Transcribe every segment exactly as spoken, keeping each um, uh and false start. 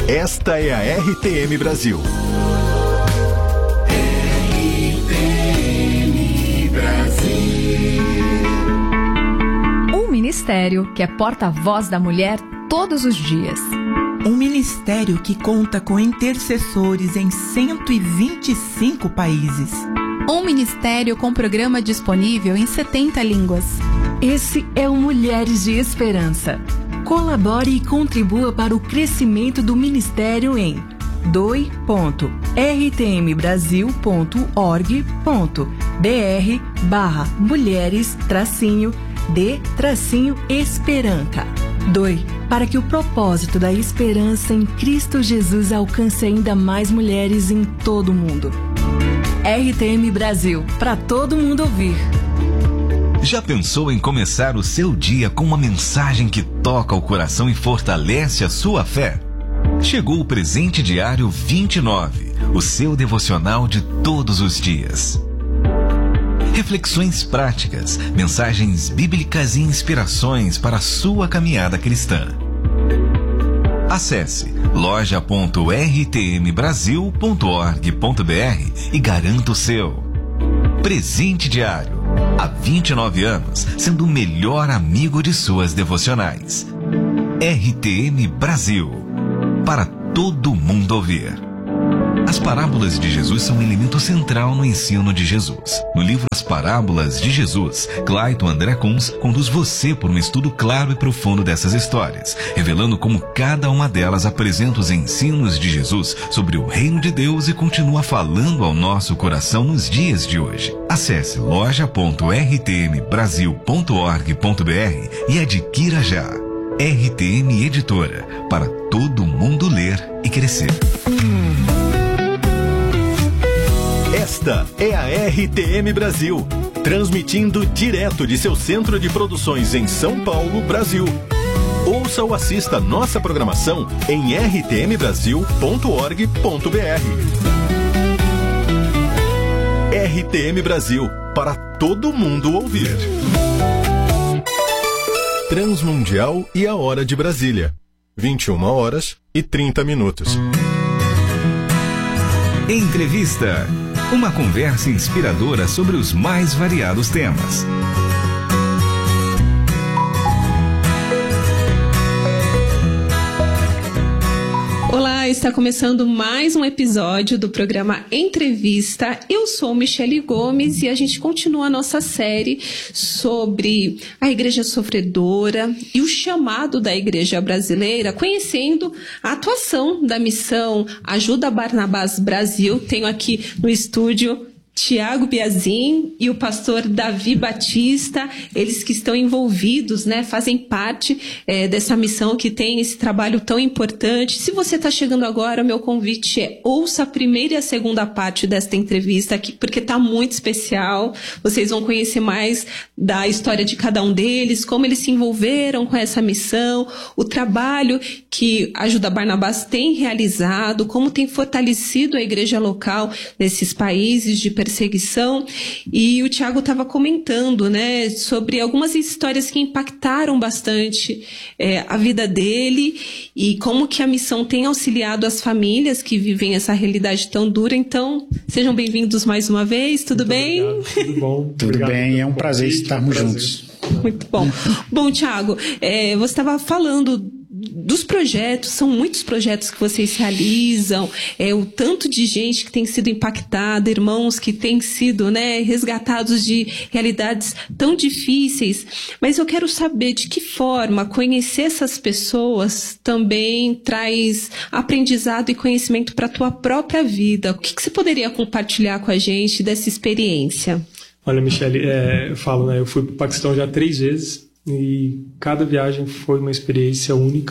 Esta é a R T M Brasil. R T M Brasil. Um ministério que é porta-voz da mulher todos os dias. Um ministério que conta com intercessores em cento e vinte e cinco países. Um ministério com programa disponível em setenta línguas. Esse é o Mulheres de Esperança. Colabore e contribua para o crescimento do ministério em doe ponto r t m brasil ponto org ponto b r barra mulheres tracinho de tracinho esperança. Doe para que o propósito da esperança em Cristo Jesus alcance ainda mais mulheres em todo o mundo. R T M Brasil, para todo mundo ouvir. Já pensou em começar o seu dia com uma mensagem que toca o coração e fortalece a sua fé? Chegou o Presente Diário vinte e nove, o seu devocional de todos os dias. Reflexões práticas, mensagens bíblicas e inspirações para a sua caminhada cristã. Acesse loja ponto r t m brasil ponto org ponto b r e garanta o seu. Presente Diário. Há vinte e nove anos, sendo o melhor amigo de suas devocionais. R T M Brasil. Para todo mundo ouvir. As parábolas de Jesus são um elemento central no ensino de Jesus. No livro As Parábolas de Jesus, Clayton André Kunz conduz você por um estudo claro e profundo dessas histórias, revelando como cada uma delas apresenta os ensinos de Jesus sobre o reino de Deus e continua falando ao nosso coração nos dias de hoje. Acesse loja ponto r t m brasil ponto org ponto b r e adquira já. R T M Editora, para todo mundo ler e crescer. Esta é a R T M Brasil, transmitindo direto de seu centro de produções em São Paulo, Brasil. Ouça ou assista nossa programação em r t m brasil ponto org ponto b r. R T M Brasil, para todo mundo ouvir. Transmundial e a Hora de Brasília. vinte e uma horas e trinta minutos. Entrevista. Uma conversa inspiradora sobre os mais variados temas. Olá, está começando mais um episódio do programa Entrevista. Eu sou Michele Gomes e a gente continua a nossa série sobre a igreja sofredora e o chamado da igreja brasileira, conhecendo a atuação da missão Ajuda Barnabás Brasil. Tenho aqui no estúdio Tiago Biazin e o pastor Davi Batista, eles que estão envolvidos, né, fazem parte é, dessa missão que tem esse trabalho tão importante. Se você está chegando agora, meu convite é ouça a primeira e a segunda parte desta entrevista aqui, porque está muito especial. Vocês vão conhecer mais da história de cada um deles, como eles se envolveram com essa missão, o trabalho que a Ajuda Barnabás tem realizado, como tem fortalecido a igreja local nesses países de perseguição. E o Tiago estava comentando, né, sobre algumas histórias que impactaram bastante é, a vida dele e como que a missão tem auxiliado as famílias que vivem essa realidade tão dura. Então, sejam bem-vindos mais uma vez, tudo Muito bem? Obrigado. Tudo bom? Tudo obrigado bem, é um prazer convite, estarmos é um prazer. juntos. Muito bom. Bom, Tiago, é, você estava falando dos projetos, são muitos projetos que vocês realizam, é, o tanto de gente que tem sido impactada, irmãos que têm sido, né, resgatados de realidades tão difíceis, mas eu quero saber de que forma conhecer essas pessoas também traz aprendizado e conhecimento para a tua própria vida. O que, que você poderia compartilhar com a gente dessa experiência? Olha, Michele, é, eu falo, né, eu fui para o Paquistão já três vezes, e cada viagem foi uma experiência única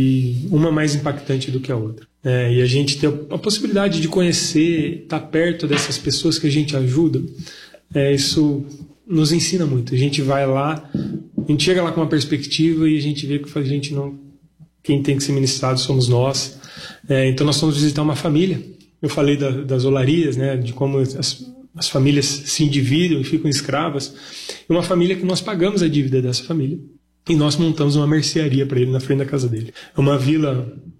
e uma mais impactante do que a outra. É, e a gente tem a possibilidade de conhecer, estar perto dessas pessoas que a gente ajuda, é, isso nos ensina muito. A gente vai lá, a gente chega lá com uma perspectiva e a gente vê que a gente não, quem tem que ser ministrado somos nós. É, então nós fomos visitar uma família. Eu falei da, das olarias, né, de como as As famílias se endividam e ficam escravas. E uma família que nós pagamos a dívida dessa família. E nós montamos uma mercearia para ele na frente da casa dele. É uma vila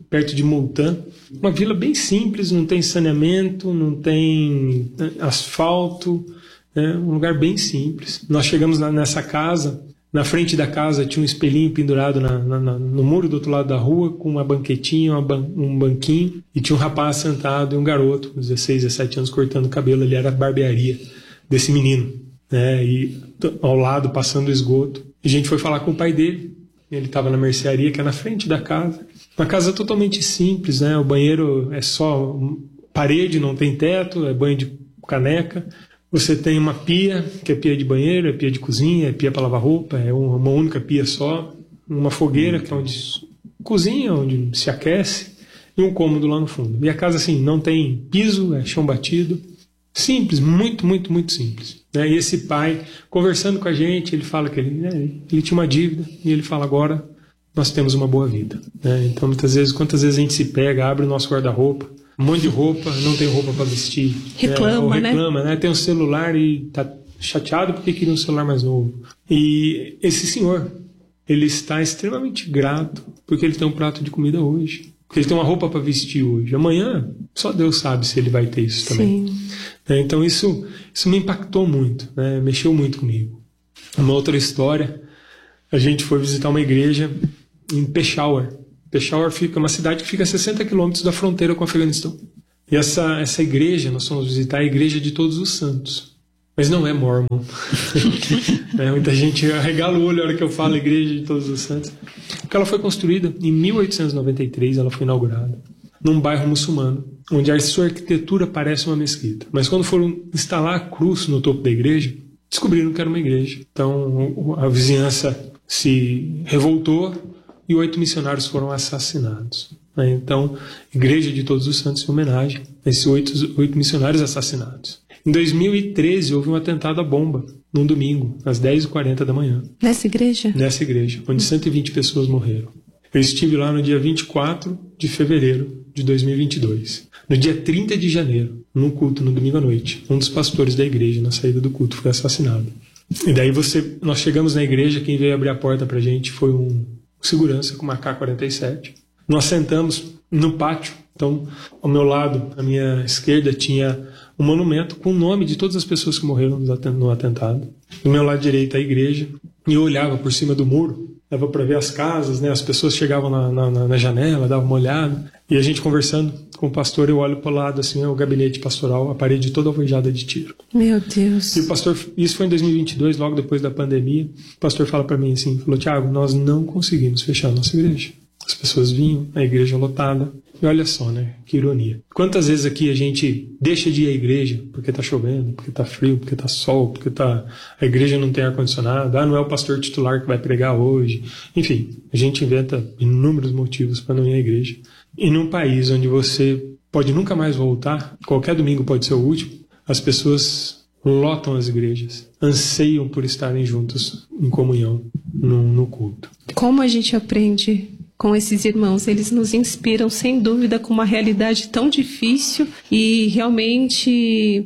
perto de Multan. Uma vila bem simples, não tem saneamento, não tem asfalto, é um lugar bem simples. Nós chegamos nessa casa, na frente da casa tinha um espelhinho pendurado na, na, na, no muro do outro lado da rua, com uma banquetinha, uma ban, um banquinho, e tinha um rapaz sentado e um garoto, dezesseis, dezessete anos, cortando o cabelo. Ali era a barbearia desse menino, né? E ao lado, passando o esgoto. E a gente foi falar com o pai dele. Ele estava na mercearia, que é na frente da casa. Uma casa totalmente simples, né? O banheiro é só parede, não tem teto, é banho de caneca. Você tem uma pia, que é pia de banheiro, é pia de cozinha, é pia para lavar roupa, é uma única pia só. Uma fogueira, que é onde cozinha, onde se aquece, e um cômodo lá no fundo. E a casa, assim, não tem piso, é chão batido. Simples, muito, muito, muito simples. Né? E esse pai, conversando com a gente, ele fala que ele, né, ele tinha uma dívida, e ele fala, agora nós temos uma boa vida. Né? Então, muitas vezes, quantas vezes a gente se pega, abre o nosso guarda-roupa, um monte de roupa, não tem roupa para vestir. Reclama, né? Ou reclama, né? né? Tem um celular e tá chateado porque queria um celular mais novo. E esse senhor, ele está extremamente grato porque ele tem um prato de comida hoje. Porque ele tem uma roupa para vestir hoje. Amanhã, só Deus sabe se ele vai ter isso também. Sim. Então isso, isso me impactou muito, né? Mexeu muito comigo. Uma outra história, a gente foi visitar uma igreja em Peshawar. Peshawar fica uma cidade que fica a sessenta quilômetros da fronteira com o Afeganistão. E essa, essa igreja, nós fomos visitar a Igreja de Todos os Santos. Mas não é Mormon. É, muita gente arregala o olho na hora que eu falo Igreja de Todos os Santos. Porque ela foi construída em mil oitocentos e noventa e três, ela foi inaugurada, num bairro muçulmano, onde a sua arquitetura parece uma mesquita. Mas quando foram instalar a cruz no topo da igreja, descobriram que era uma igreja. Então a vizinhança se revoltou e oito missionários foram assassinados. Então, Igreja de Todos os Santos, em homenagem a esses oito, oito missionários assassinados. Em dois mil e treze, houve um atentado à bomba, num domingo, às dez e quarenta da manhã. Nessa igreja? Nessa igreja, onde cento e vinte pessoas morreram. Eu estive lá no dia vinte e quatro de fevereiro de dois mil e vinte e dois. No dia trinta de janeiro, num culto, no domingo à noite, um dos pastores da igreja, na saída do culto, foi assassinado. E daí você, nós chegamos na igreja, quem veio abrir a porta pra gente foi um segurança com uma A K quarenta e sete. Nós sentamos no pátio. Então, ao meu lado, à minha esquerda, tinha um monumento com o nome de todas as pessoas que morreram no atentado. Do meu lado direito, a igreja. E eu olhava por cima do muro, dava para ver as casas, né? As pessoas chegavam na, na, na janela, davam uma olhada. E a gente conversando com o pastor, eu olho para o lado, assim, é o gabinete pastoral, a parede toda alvejada de tiro. Meu Deus. E o pastor, isso foi em dois mil e vinte e dois, logo depois da pandemia. O pastor fala para mim assim, falou, Tiago, nós não conseguimos fechar a nossa igreja. As pessoas vinham, a igreja lotada. E olha só, né? Que ironia. Quantas vezes aqui a gente deixa de ir à igreja porque tá chovendo, porque tá frio, porque tá sol, porque tá... a igreja não tem ar-condicionado, ah, não é o pastor titular que vai pregar hoje. Enfim, a gente inventa inúmeros motivos para não ir à igreja. E num país onde você pode nunca mais voltar, qualquer domingo pode ser o último, as pessoas lotam as igrejas, anseiam por estarem juntos em comunhão no, no culto. Como a gente aprende com esses irmãos? Eles nos inspiram, sem dúvida, com uma realidade tão difícil e realmente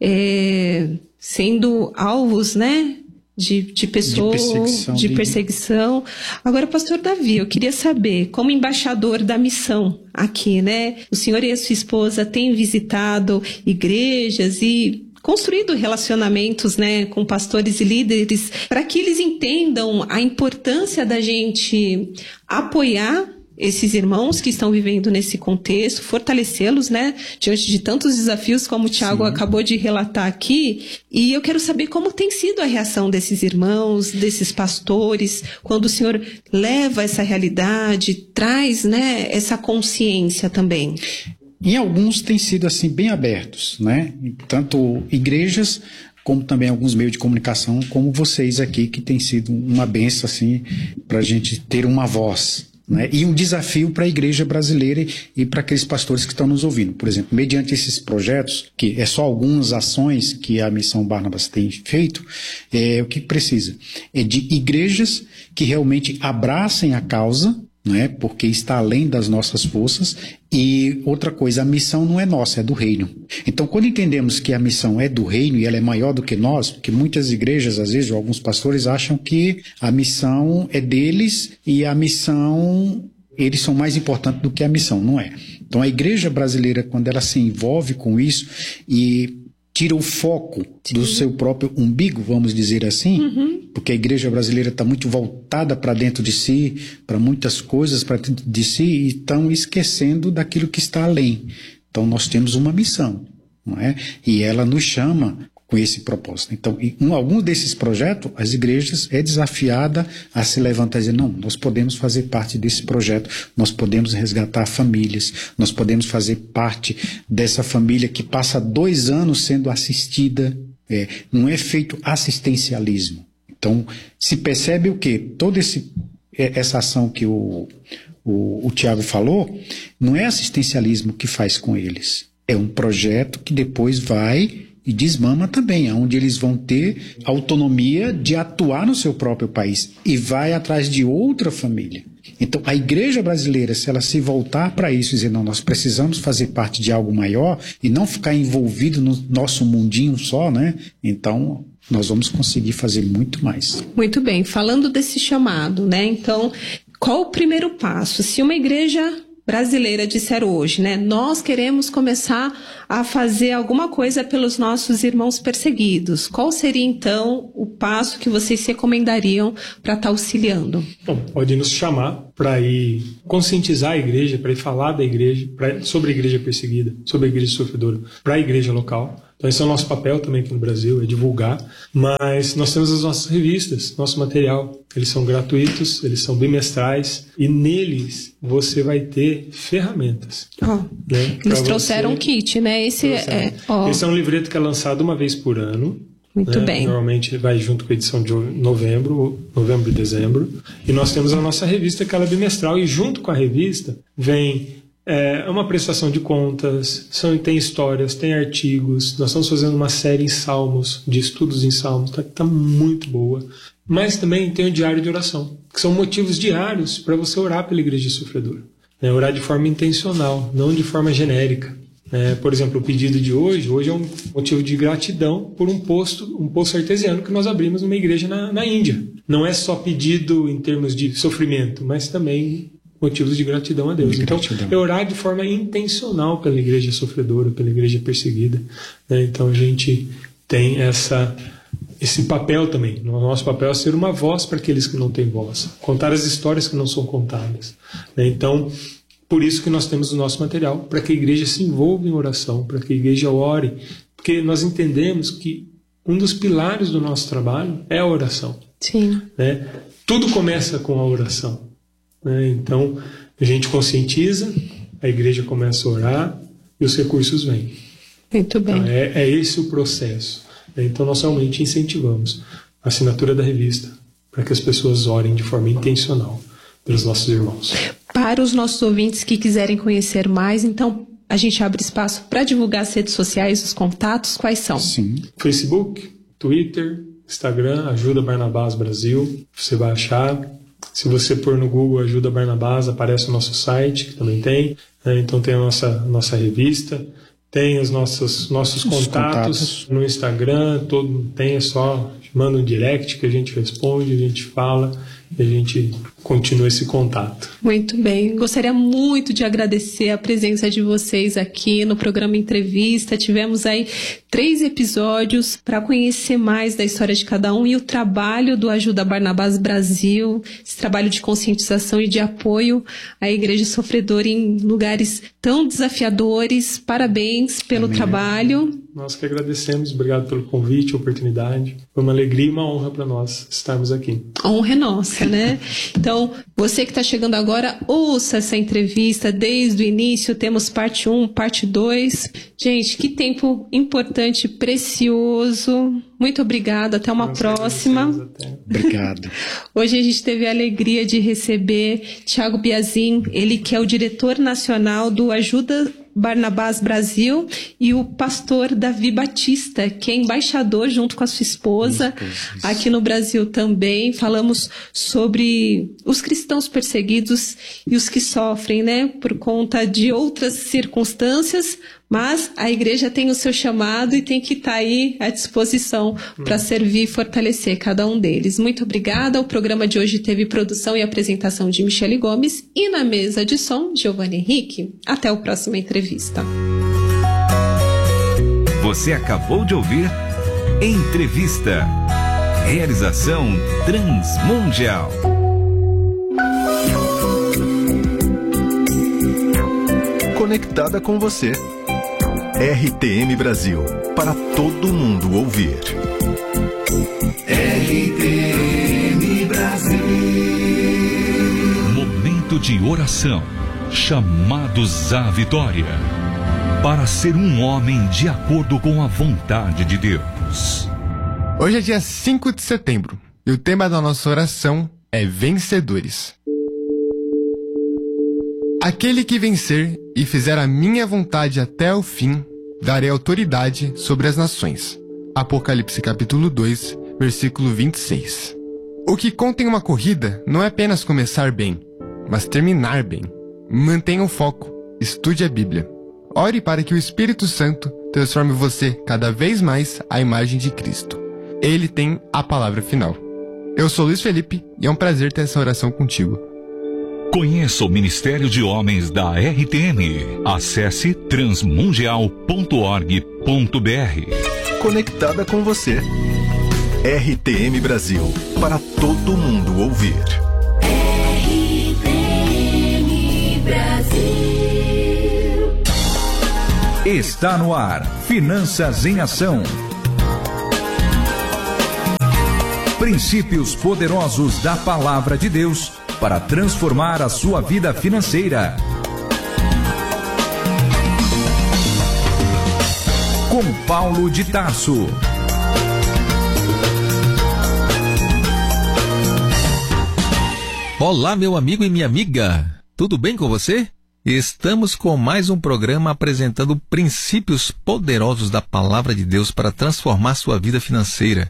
é, sendo alvos, né, de, de pessoas, de perseguição, de perseguição. Agora, pastor Davi, eu queria saber, como embaixador da missão aqui, né, o senhor e a sua esposa têm visitado igrejas e construído relacionamentos, né, com pastores e líderes, para que eles entendam a importância da gente apoiar esses irmãos que estão vivendo nesse contexto, fortalecê-los, né, diante de tantos desafios como o Tiago acabou de relatar aqui. E eu quero saber como tem sido a reação desses irmãos, desses pastores, quando o senhor leva essa realidade, traz, né, essa consciência também. Em alguns têm sido assim bem abertos, né? Tanto igrejas como também alguns meios de comunicação, como vocês aqui, que tem sido uma benção assim para a gente ter uma voz, né? E um desafio para a igreja brasileira e para aqueles pastores que estão nos ouvindo. Por exemplo, mediante esses projetos, que é só algumas ações que a Missão Barnabas tem feito, é, o que precisa é de igrejas que realmente abracem a causa, né, porque está além das nossas forças. E outra coisa, a missão não é nossa, é do reino. Então, quando entendemos que a missão é do reino e ela é maior do que nós, porque muitas igrejas, às vezes, ou alguns pastores acham que a missão é deles e a missão eles são mais importantes do que a missão, não é? Então a igreja brasileira, quando ela se envolve com isso e tira o foco Sim. do seu próprio umbigo, vamos dizer assim, uhum. porque a igreja brasileira está muito voltada para dentro de si, para muitas coisas para dentro de si, e estão esquecendo daquilo que está além. Então nós temos uma missão, não é? E ela nos chama com esse propósito. Então, em um, algum desses projetos, as igrejas é desafiada a se levantar e dizer, não, nós podemos fazer parte desse projeto, nós podemos resgatar famílias, nós podemos fazer parte dessa família que passa dois anos sendo assistida, é, não é feito assistencialismo. Então, se percebe o quê? Toda esse, essa ação que o, o, o Tiago falou, não é assistencialismo que faz com eles, é um projeto que depois vai e desmama também, onde eles vão ter autonomia de atuar no seu próprio país e vai atrás de outra família. Então, a igreja brasileira, se ela se voltar para isso e dizer, não, nós precisamos fazer parte de algo maior e não ficar envolvido no nosso mundinho só, né? Então, nós vamos conseguir fazer muito mais. Muito bem. Falando desse chamado, né? Então, qual o primeiro passo? Se uma igreja brasileira disser hoje, né? Nós queremos começar a fazer alguma coisa pelos nossos irmãos perseguidos. Qual seria, então, o passo que vocês recomendariam para estar auxiliando? Bom, pode nos chamar para ir conscientizar a igreja, para ir falar da igreja, pra, sobre a igreja perseguida, sobre a igreja sofredora, para a igreja local. Então esse é o nosso papel também aqui no Brasil, é divulgar. Mas nós temos as nossas revistas, nosso material. Eles são gratuitos, eles são bimestrais e neles você vai ter ferramentas. Oh, né, eles trouxeram um kit, né? Esse é, oh. Esse é um livreto que é lançado uma vez por ano. Muito né? bem. Normalmente vai junto com a edição de novembro, novembro e dezembro. E nós temos a nossa revista, que ela é bimestral, e junto com a revista vem é, uma prestação de contas, são, tem histórias, tem artigos. Nós estamos fazendo uma série em Salmos, de estudos em Salmos, tá, tá muito boa. Mas também tem o diário de oração, que são motivos diários para você orar pela igreja sofredora. Né? Orar de forma intencional, não de forma genérica. É, por exemplo, o pedido de hoje, hoje é um motivo de gratidão por um posto, um poço artesiano que nós abrimos numa igreja na, na Índia. Não é só pedido em termos de sofrimento, mas também motivos de gratidão a Deus. De então, gratidão. É orar de forma intencional pela igreja sofredora, pela igreja perseguida. Né? Então, a gente tem essa, esse papel também. O nosso papel é ser uma voz para aqueles que não têm voz, contar as histórias que não são contadas. Né? Então, por isso que nós temos o nosso material, para que a igreja se envolva em oração, para que a igreja ore, porque nós entendemos que um dos pilares do nosso trabalho é a oração. Sim. Né? Tudo começa com a oração. Né? Então, a gente conscientiza, a igreja começa a orar e os recursos vêm. Muito bem. Então, é, é esse o processo. Né? Então, nós realmente incentivamos a assinatura da revista para que as pessoas orem de forma intencional pelos nossos irmãos. Para os nossos ouvintes que quiserem conhecer mais, então a gente abre espaço para divulgar as redes sociais, os contatos, quais são? Sim. Facebook, Twitter, Instagram, Ajuda Barnabás Brasil, você vai achar. Se você pôr no Google Ajuda Barnabás, aparece o nosso site, que também tem. Né? Então tem a nossa, nossa revista, tem os nossos, nossos contatos, contatos no Instagram, todo, tem, é só manda um direct que a gente responde, a gente fala e a gente continua esse contato. Muito bem. Gostaria muito de agradecer a presença de vocês aqui no programa Entrevista. Tivemos aí três episódios para conhecer mais da história de cada um e o trabalho do Ajuda Barnabás Brasil, esse trabalho de conscientização e de apoio à igreja sofredora em lugares tão desafiadores. Parabéns pelo Amém. Trabalho. Nós que agradecemos. Obrigado pelo convite, a oportunidade. Foi uma alegria e uma honra para nós estarmos aqui. A honra é nossa, né? Então, você que está chegando agora, ouça essa entrevista desde o início. Temos parte um, parte dois. Gente, que tempo importante, precioso. Muito obrigada. Até uma Nós próxima. Até. Obrigado. Hoje a gente teve a alegria de receber Tiago Biazin, ele que é o diretor nacional do Ajuda Barnabás Brasil, e o pastor Davi Batista, que é embaixador junto com a sua esposa aqui no Brasil também. Falamos sobre os cristãos perseguidos e os que sofrem, né, por conta de outras circunstâncias, Mas a igreja tem o seu chamado e tem que estar aí à disposição para servir e fortalecer cada um deles. Muito obrigada. O programa de hoje teve produção e apresentação de Michele Gomes e na mesa de som, Giovanni Henrique. Até a próxima entrevista. Você acabou de ouvir Entrevista. Realização Transmundial. Conectada com você. R T M Brasil, para todo mundo ouvir. R T M Brasil. Momento de oração. Chamados à vitória. Para ser um homem de acordo com a vontade de Deus. Hoje é dia cinco de setembro e o tema da nossa oração é Vencedores. Aquele que vencer e fizer a minha vontade até o fim, darei autoridade sobre as nações. Apocalipse capítulo dois, versículo vinte e seis. O que conta em uma corrida não é apenas começar bem, mas terminar bem. Mantenha o foco, estude a Bíblia. Ore para que o Espírito Santo transforme você cada vez mais à imagem de Cristo. Ele tem a palavra final. Eu sou Luiz Felipe e é um prazer ter essa oração contigo. Conheça o Ministério de Homens da R T M. Acesse transmundial ponto org ponto br. Conectada com você. R T M Brasil, para todo mundo ouvir. R T M Brasil. Está no ar. Finanças em Ação. Princípios poderosos da Palavra de Deus para transformar a sua vida financeira. Com Paulo de Tarso. Olá, meu amigo e minha amiga. Tudo bem com você? Estamos com mais um programa apresentando princípios poderosos da Palavra de Deus para transformar sua vida financeira.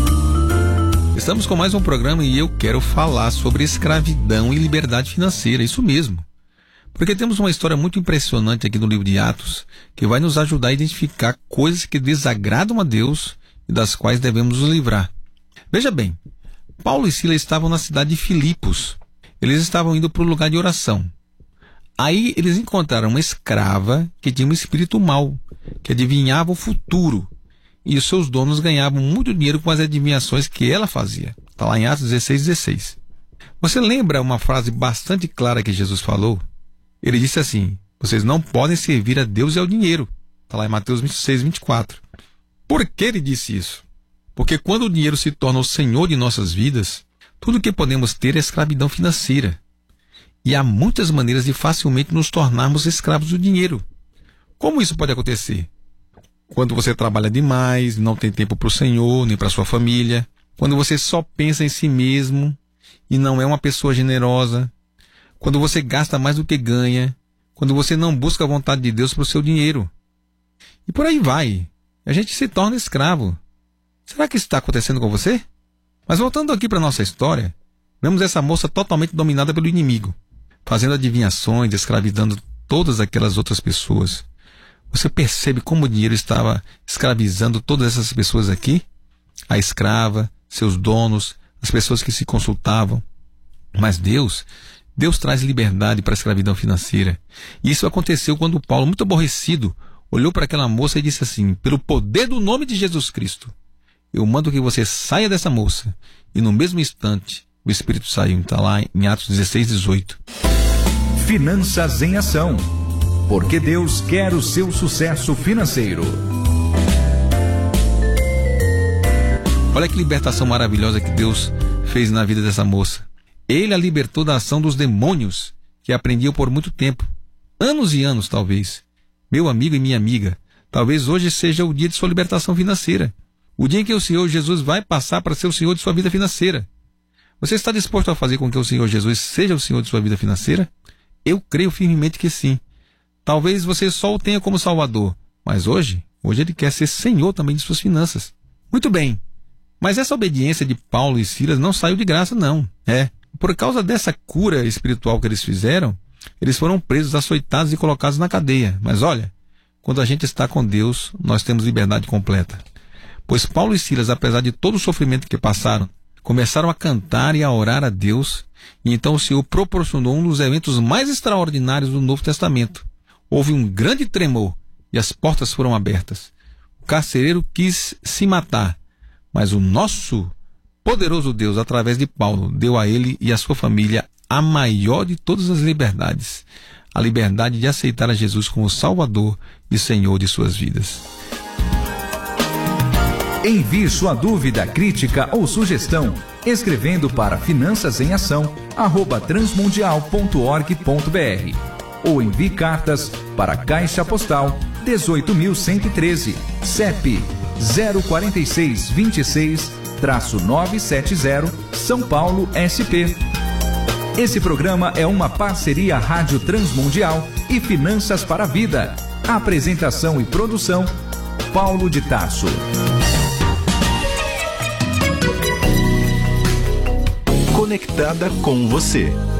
Estamos com mais um programa e eu quero falar sobre escravidão e liberdade financeira, isso mesmo. Porque temos uma história muito impressionante aqui no livro de Atos, que vai nos ajudar a identificar coisas que desagradam a Deus e das quais devemos nos livrar. Veja bem, Paulo e Silas estavam na cidade de Filipos. Eles estavam indo para o lugar de oração. Aí eles encontraram uma escrava que tinha um espírito mau, que adivinhava o futuro. E os seus donos ganhavam muito dinheiro com as adivinhações que ela fazia. Está lá em Atos dezesseis, dezesseis. Você lembra uma frase bastante clara que Jesus falou? Ele disse assim: vocês não podem servir a Deus e ao dinheiro. Está lá em Mateus vinte e seis, vinte e quatro. Por que ele disse isso? Porque quando o dinheiro se torna o senhor de nossas vidas, tudo que podemos ter é escravidão financeira. E há muitas maneiras de facilmente nos tornarmos escravos do dinheiro. Como isso pode acontecer? Quando você trabalha demais, não tem tempo para o Senhor, nem para sua família. Quando você só pensa em si mesmo e não é uma pessoa generosa. Quando você gasta mais do que ganha. Quando você não busca a vontade de Deus para o seu dinheiro. E por aí vai. A gente se torna escravo. Será que isso está acontecendo com você? Mas voltando aqui para a nossa história, vemos essa moça totalmente dominada pelo inimigo, fazendo adivinhações, escravizando todas aquelas outras pessoas. Você percebe como o dinheiro estava escravizando todas essas pessoas aqui? A escrava, seus donos, as pessoas que se consultavam. Mas Deus, Deus traz liberdade para a escravidão financeira. E isso aconteceu quando Paulo, muito aborrecido, olhou para aquela moça e disse assim: pelo poder do nome de Jesus Cristo, eu mando que você saia dessa moça. E no mesmo instante, o Espírito saiu. Está lá em Atos dezesseis, dezoito. Finanças em Ação. Porque Deus quer o seu sucesso financeiro. Olha que libertação maravilhosa que Deus fez na vida dessa moça. Ele a libertou da ação dos demônios que aprendiam por muito tempo. Anos e anos, talvez. Meu amigo e minha amiga, talvez hoje seja o dia de sua libertação financeira. O dia em que o Senhor Jesus vai passar para ser o Senhor de sua vida financeira. Você está disposto a fazer com que o Senhor Jesus seja o Senhor de sua vida financeira? Eu creio firmemente que sim. Talvez você só o tenha como Salvador, mas hoje, hoje ele quer ser Senhor também de suas finanças. Muito bem, mas essa obediência de Paulo e Silas não saiu de graça, não. É, por causa dessa cura espiritual que eles fizeram, eles foram presos, açoitados e colocados na cadeia. Mas olha, quando a gente está com Deus, nós temos liberdade completa. Pois Paulo e Silas, apesar de todo o sofrimento que passaram, começaram a cantar e a orar a Deus, e então o Senhor proporcionou um dos eventos mais extraordinários do Novo Testamento. Houve um grande tremor e as portas foram abertas. O carcereiro quis se matar, mas o nosso poderoso Deus, através de Paulo, deu a ele e a sua família a maior de todas as liberdades, a liberdade de aceitar a Jesus como Salvador e Senhor de suas vidas. Envie sua dúvida, crítica ou sugestão escrevendo para finanças em ação arroba transmundial ponto org ponto br ou envie cartas para Caixa Postal dezoito mil cento e treze, C E P zero quatro seis dois seis nove sete zero, São Paulo, S P. Esse programa é uma parceria Rádio Transmundial e Finanças para a Vida. Apresentação e produção, Paulo de Tarso. Conectada com você.